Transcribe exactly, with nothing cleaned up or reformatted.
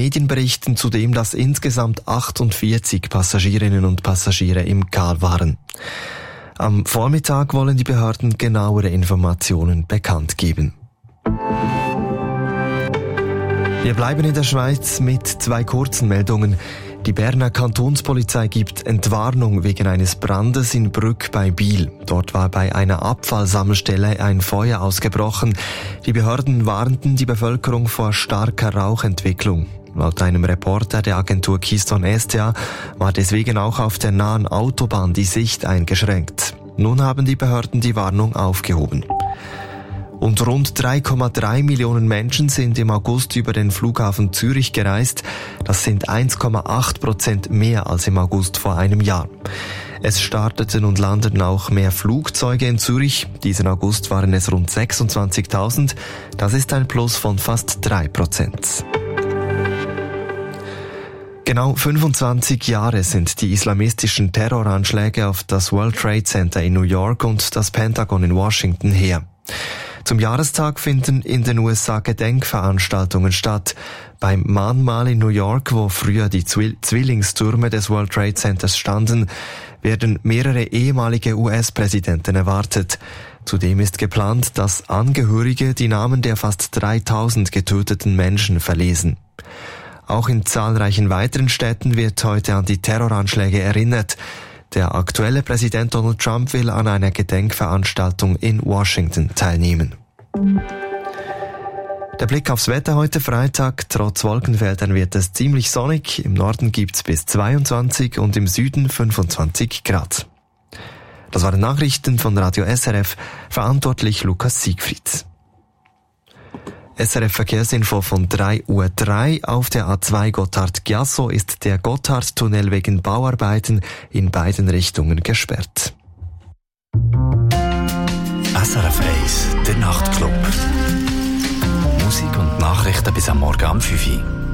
Medien berichten zudem, dass insgesamt achtundvierzig Passagierinnen und Passagiere im K waren. Am Vormittag wollen die Behörden genauere Informationen bekannt geben. Wir bleiben in der Schweiz mit zwei kurzen Meldungen. Die Berner Kantonspolizei gibt Entwarnung wegen eines Brandes in Brügg bei Biel. Dort war bei einer Abfallsammelstelle ein Feuer ausgebrochen. Die Behörden warnten die Bevölkerung vor starker Rauchentwicklung. Laut einem Reporter der Agentur Keystone S T A war deswegen auch auf der nahen Autobahn die Sicht eingeschränkt. Nun haben die Behörden die Warnung aufgehoben. Und rund drei Komma drei Millionen Menschen sind im August über den Flughafen Zürich gereist. Das sind eins Komma acht Prozent mehr als im August vor einem Jahr. Es starteten und landeten auch mehr Flugzeuge in Zürich. Diesen August waren es rund sechsundzwanzigtausend. Das ist ein Plus von fast drei Prozent. Genau fünfundzwanzig Jahre sind die islamistischen Terroranschläge auf das World Trade Center in New York und das Pentagon in Washington her. Zum Jahrestag finden in den U S A Gedenkveranstaltungen statt. Beim Mahnmal in New York, wo früher die Zwill- Zwillingstürme des World Trade Centers standen, werden mehrere ehemalige U S-Präsidenten erwartet. Zudem ist geplant, dass Angehörige die Namen der fast dreitausend getöteten Menschen verlesen. Auch in zahlreichen weiteren Städten wird heute an die Terroranschläge erinnert. Der aktuelle Präsident Donald Trump will an einer Gedenkveranstaltung in Washington teilnehmen. Der Blick aufs Wetter heute Freitag. Trotz Wolkenfeldern wird es ziemlich sonnig. Im Norden gibt's bis zweiundzwanzig und im Süden fünfundzwanzig Grad. Das waren Nachrichten von Radio S R F, verantwortlich Lukas Siegfried. S R F-Verkehrsinfo von drei Uhr drei. Auf der A zwei Gotthard-Giasso ist der Gotthardtunnel wegen Bauarbeiten in beiden Richtungen gesperrt. S R F eins, der Nachtclub. Musik und Nachrichten bis am Morgen um fünf Uhr.